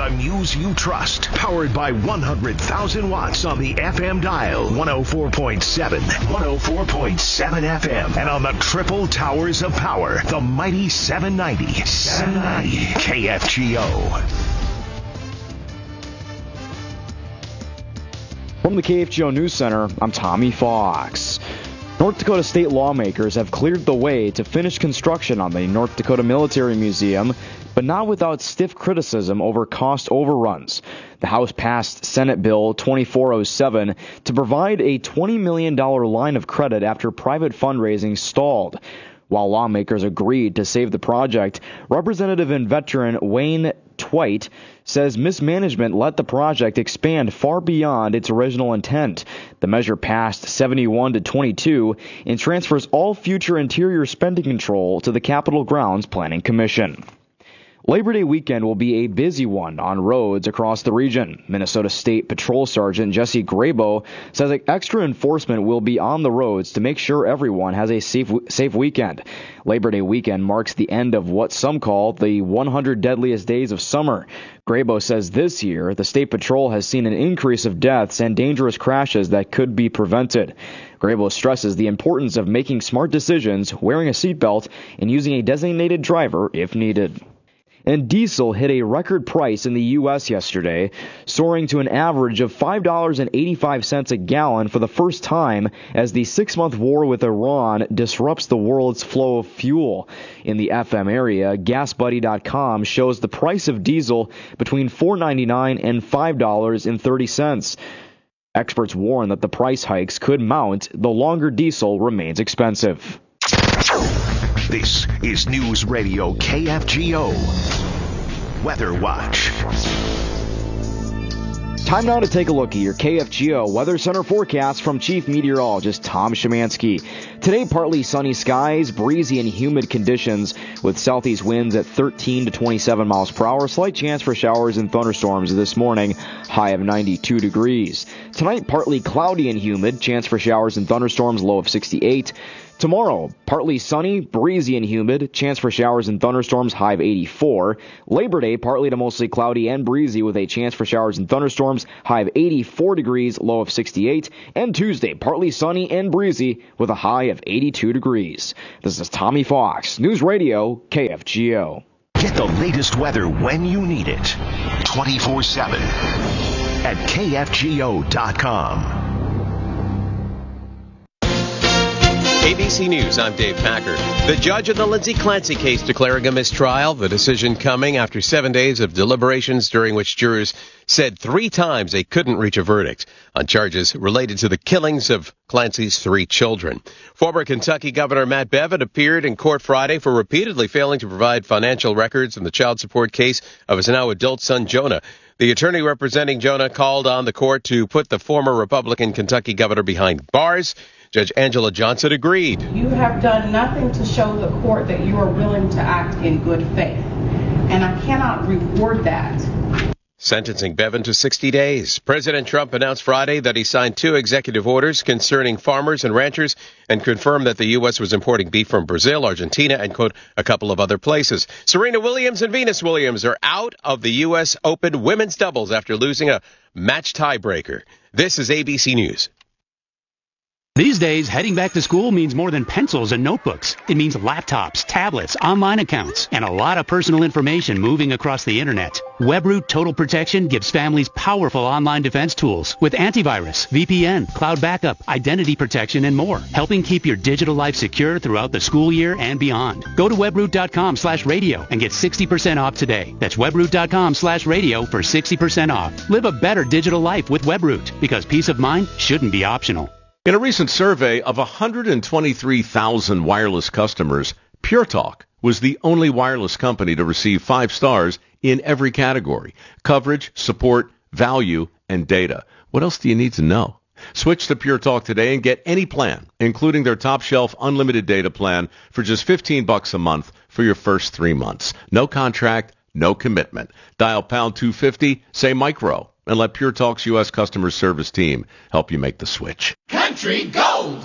The news you trust. Powered by 100,000 watts on the FM dial. 104.7. 104.7 FM. And on the triple towers of power. The mighty 790. 790 KFGO. From the KFGO News Center, I'm Tommy Fox. North Dakota state lawmakers have cleared the way to finish construction on the North Dakota Military Museum, but not without stiff criticism over cost overruns. The House passed Senate Bill 2407 to provide a $20 million line of credit after private fundraising stalled. While lawmakers agreed to save the project, Representative and veteran Wayne Twite says mismanagement let the project expand far beyond its original intent. The measure passed 71-22 and transfers all future interior spending control to the Capitol Grounds Planning Commission. Labor Day weekend will be a busy one on roads across the region. Minnesota State Patrol Sergeant Jesse Grabo says that extra enforcement will be on the roads to make sure everyone has a safe weekend. Labor Day weekend marks the end of what some call the 100 deadliest days of summer. Grabo says this year the State Patrol has seen an increase of deaths and dangerous crashes that could be prevented. Grabo stresses the importance of making smart decisions, wearing a seatbelt, and using a designated driver if needed. And diesel hit a record price in the U.S. yesterday, soaring to an average of $5.85 a gallon for the first time as the 6-month war with Iran disrupts the world's flow of fuel. In the FM area, GasBuddy.com shows the price of diesel between $4.99 and $5.30. Experts warn that the price hikes could mount the longer diesel remains expensive. This is News Radio KFGO. Weather Watch. Time now to take a look at your KFGO Weather Center forecast from Chief Meteorologist Tom Szymanski. Today, partly sunny skies, breezy and humid conditions with southeast winds at 13 to 27 miles per hour. Slight chance for showers and thunderstorms this morning, high of 92 degrees. Tonight, partly cloudy and humid, chance for showers and thunderstorms, low of 68. Tomorrow, partly sunny, breezy and humid, chance for showers and thunderstorms, high of 84. Labor Day, partly to mostly cloudy and breezy with a chance for showers and thunderstorms, high of 84 degrees, low of 68. And Tuesday, partly sunny and breezy with a high of 82 degrees. This is Tommy Fox, News Radio, KFGO. Get the latest weather when you need it, 24/7 at KFGO.com. ABC News, I'm Dave Packer. The judge in the Lindsay Clancy case declaring a mistrial. The decision coming after 7 days of deliberations during which jurors said 3 times they couldn't reach a verdict on charges related to the killings of Clancy's 3 children. Former Kentucky Governor Matt Bevin appeared in court Friday for repeatedly failing to provide financial records in the child support case of his now adult son Jonah. The attorney representing Jonah called on the court to put the former Republican Kentucky governor behind bars. Judge Angela Johnson agreed. You have done nothing to show the court that you are willing to act in good faith, and I cannot reward that. Sentencing Bevin to 60 days. President Trump announced Friday that he signed 2 executive orders concerning farmers and ranchers and confirmed that the U.S. was importing beef from Brazil, Argentina, and, quote, a couple of other places. Serena Williams and Venus Williams are out of the U.S. Open women's doubles after losing a match tiebreaker. This is ABC News. These days, heading back to school means more than pencils and notebooks. It means laptops, tablets, online accounts, and a lot of personal information moving across the internet. Webroot Total Protection gives families powerful online defense tools with antivirus, VPN, cloud backup, identity protection, and more, helping keep your digital life secure throughout the school year and beyond. Go to webroot.com/radio and get 60% off today. That's webroot.com/radio for 60% off. Live a better digital life with Webroot, because peace of mind shouldn't be optional. In a recent survey of 123,000 wireless customers, Pure Talk was the only wireless company to receive 5 stars in every category: coverage, support, value, and data. What else do you need to know? Switch to Pure Talk today and get any plan, including their top shelf unlimited data plan, for just $15 a month for your first 3 months. No contract, no commitment. Dial pound 250, say micro, and let Pure Talk's U.S. customer service team help you make the switch. Country Gold!